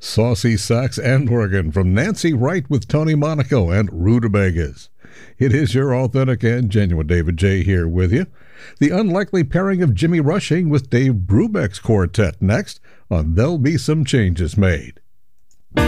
Saucy Sax and Organ from Nancy Wright with Tony Monaco and Rutabagas. It is your authentic and genuine David J. here with you. The unlikely pairing of Jimmy Rushing with Dave Brubeck's quartet next on There'll Be Some Changes Made.